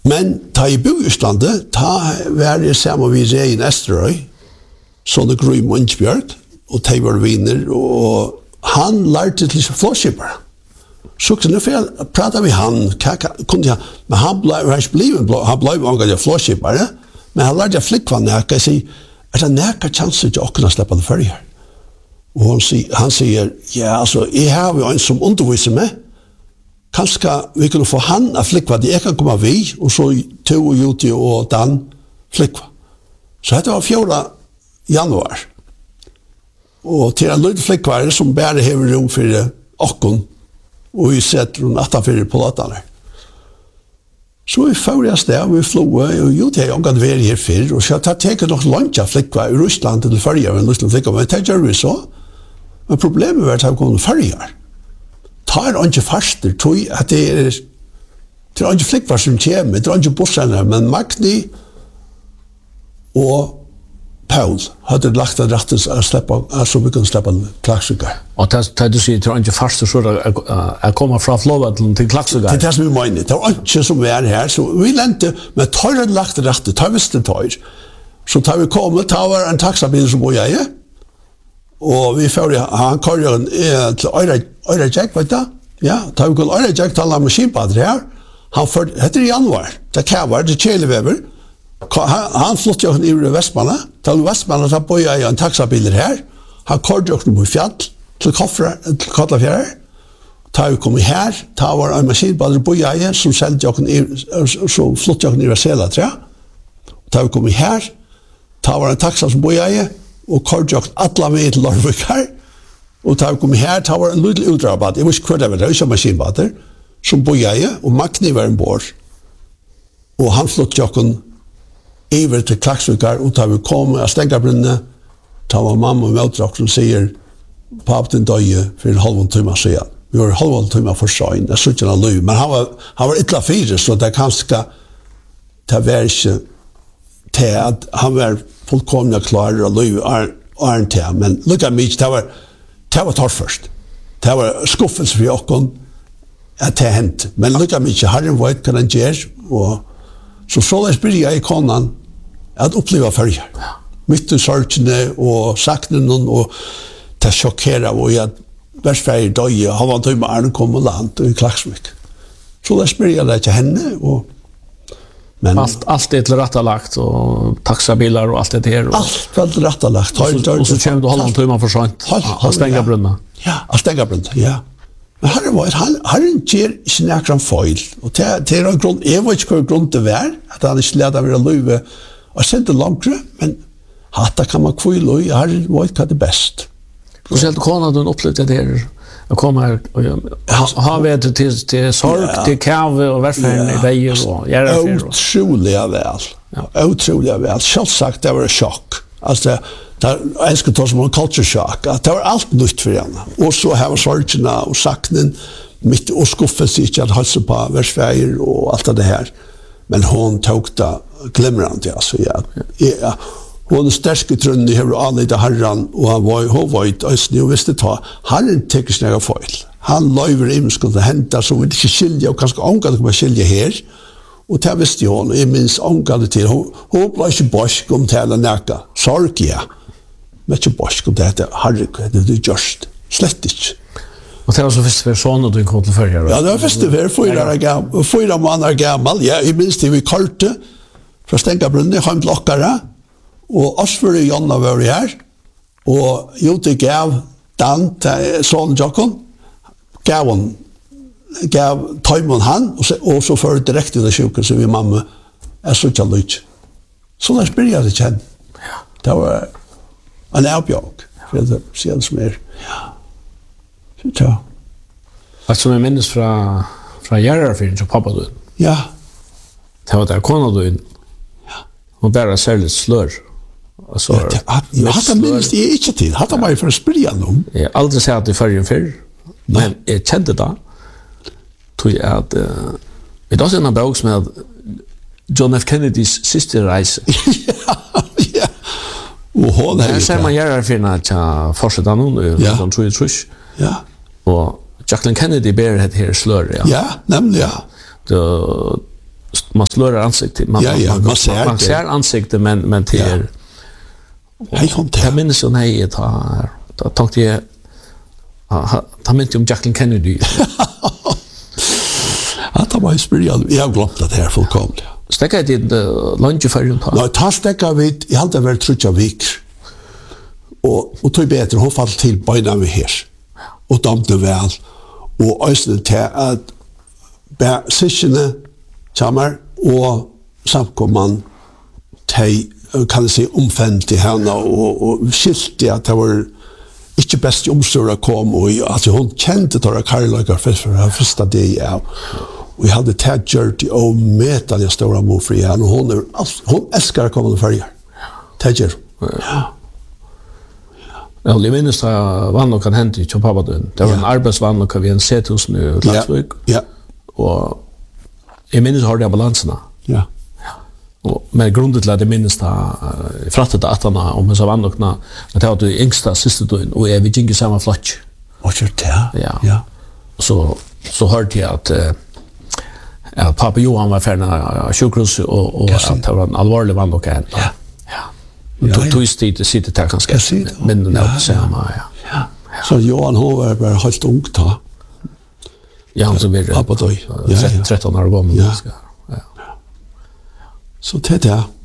Men ta I bo I Østlandet, ta var det sammen vi Rein Esterøy, sånne Gry Munchbjørg, og de var viner, og han lærte til flåskipere. Så nu får jeg prate med han, men han ble angående flåskipere, men han lærte flikkvann nækka, jeg sier, det nækka chanser til å kunne slippe det før her? Og han sier, ja, altså, jeg har jo en som underviser meg, kanskje vi kunne få han av flikkva, jeg kan komme vi, og så to og Juti og Dan flikkva. Så dette var 4. januar. Og til en lyd flikkva som bare hever rom for okken, og vi setter rundt 18 på låtene. Så vi fører oss der, vi flåe, og Juti har omgått vært her før, og så jeg tenker nok lunch av flikkva I Russland til førjer, men det gjør vi så. Men problemet var at jeg kom til førjer. Tar ikke faster, tror at det ikke flikkvar som kommer, det ikke bussene, men Magni og Paul hadde lagt en rettens så vi kunne slippe Klaksvika. Og det du sier, det ikke faster, så jeg kommer fra Flåvatlen til Klaksvika? Det det som vi mener, det ikke som vi her, så vi lente, men tar hadde lagt en rettens, tar visste tar. Så tar vi kommet, tar var en taxabil som bor jeg, og vi fører, han kører til Øyrejack, vet du? Ja, da vi kunne Øyrejack til en maskinbader her. Han førte, etter januar, det kavar, det kjelevever. Han flott jo i Vestmanna. Til Vestmanna, da bor jeg en taxabiler her. Han kører jo på fjall, til Kotlafjærer. Da vi kom her, da var en maskinbader bor jeg, som selgte jo så flott jo i Vesela, tror jeg. Da vi kom her, da var en taxa som bor jeg, og kører alle med til Larvik her. Og da vi kom her, da var en lydelig utrabat. Jeg visste hva det var, det var ikke maskinbader, som bor jeg, og Magni var en bor. Og han flott jokken iver til Klaksvikar, og da vi kom av Stengabrunne, da var mamma og møtrak som sier, papp den døye for en halv timme siden. Vi var halv timme for søgn, jeg synes ikke han løy, men han var ytla fire, så det kanskje, det var ikke til at han var fullkomlig klar og løy Arn til, men lukka mye, det var tårt først. Det var skuffelse for jokken at det hendt. Men lukka mye, Herren vet hva den gjør, og så det spyrir jeg I konan at oppleva fyrir. Mitt I sorgene og saknen og det sjokkera og jeg versfeier døye, halvan tøy med Arne kom og land og I Klaksvik. Så det spyrir jeg det til henne og men allt är till rätta lagt och taxabilar och allt det här. Allt väl rätta lagt. Och så kommer du halvan timme för sent. Att stänga brunnen. Ja, att stänga brunnen. Ja. Men han ger inte några fel. Och det är en grund, jag vet inte hur grund det var, att han inte lärde mig att löva och sända långre, men hatta kan man kvilla och han vet vad det är bäst. Och så kan du uppleva det här. Jag kommer har vi till sorg, till kave och varför I dig och göra det. Otroliga väl. Otroliga väl. Självsagt det var en chock. Alltså jag ska ta som en culture shock. Att det var allt nytt för henne. Och så här var sorgerna och saknen mitt och skuffelse inte att hälsa på versfärger och allt det här. Men hon tog det glimrande alltså ja. Hon stärske trunni hefur anleita Herran og han var I østni og visste ta Herren teker snega feil. Han løyver imskund til henta så vi ikke skilja og kanskje ångade kommer skilja her og det visste hon og jeg minns ångade til hun ble ikke bosk om tala neka sorg ja men ikke bosk om det Herre det er just slett ikke. Og det var så først for sånn og du kom til førjer? Ja det var først for 4 måneder gammal ja jeg minns det vi kalte fra Stengabrunne heim til okkara og Asføre Jonna var her, og Joti gav Dan til sånn Jokken, gav Taimon han, og så fører direkte til sjuken, så vi mamma så ikke lytt. Så der spør jeg det kjenn. Det var en avbjørg, for det sier det som Ja. Alt som jeg minnes fra Gjerrarfyren til pappa du? Ja. Det var der kona du inn. Hun bare særlig slør. Hatta minst jeg ikke til. Hatta var jeg for å spyrja noen. Jeg har aldri sett det I førjen før, men jeg kjente det. Tror jeg at det også en bok som heter John F. Kennedys siste reise. Ja. Og hun her ser man Gjerrarfyrna til fortsatt av noen, og sånn tror jeg trus. Ja. Og Jacqueline Kennedy ber det her slør, ja. Ja, nemlig, ja. man slår ansiktet. Man ser man ser ansiktet, men till er. Hej kom det. Jag minns ju nej ta tänkte jag ta minns om Jacqueline Kennedy. Att det var ju spirial. Jag har glömt det här fullkomligt. Stäcka det lunch för ju ta. Nej, ta stäcka vid. Jag hade väl trutcha vik. Och tog bättre hon fall till böjna vi här. Och damte väl. Och ösnen till att sysene kommer och samkomman till kan det se omfänt i henne och skilt att det var inte bäst omstöra kom och alltså hon kände det Karlökar för första det är och jag hade tagit och mäta det stora mofri och hon älskar att komma och följa. Tagger. Ja. Ja, jag minns att vann och kan hända i Pappadön. Det var en arbetsvann och vi en sethus nu i Klagsvik. Ja. Och jag minns att jag balanserna. Ja. Men grundet till att jag minns att frattet att han om så vann och att det var det yngsta sista dagen och jag vet inte samma flott. Och det? Ja. Så hörde jag att pappa Johan var färdig sjukhus och att det var en allvarlig vann och en. Ja. Tog tid sitter där kanske. Men det är samma, ja. Så Johan var bara helt ung då. Ja, han så blir 13 år gammal. Ja. Så det där.